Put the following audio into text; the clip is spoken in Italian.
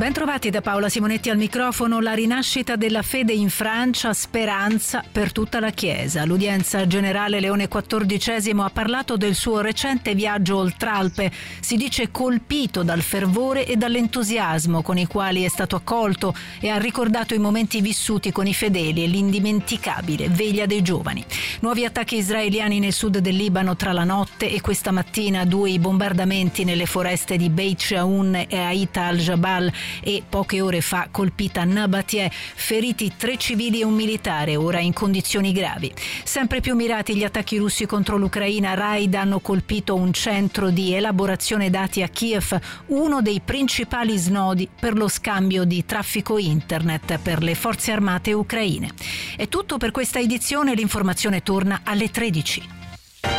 Bentrovati da Paola Simonetti al microfono. La rinascita della fede in Francia, speranza per tutta la Chiesa. L'udienza generale Leone XIV ha parlato del suo recente viaggio oltralpe. Si dice colpito dal fervore e dall'entusiasmo con i quali è stato accolto e ha ricordato i momenti vissuti con i fedeli e l'indimenticabile veglia dei giovani. Nuovi attacchi israeliani nel sud del Libano tra la notte e questa mattina, 2 bombardamenti nelle foreste di Beit Shaun e Aita al-Jabal, e poche ore fa colpita Nabatie, feriti 3 civili e un militare, ora in condizioni gravi. Sempre più mirati gli attacchi russi contro l'Ucraina. Raid hanno colpito un centro di elaborazione dati a Kiev, uno dei principali snodi per lo scambio di traffico internet per le forze armate ucraine. È tutto per questa edizione, l'informazione torna alle 13.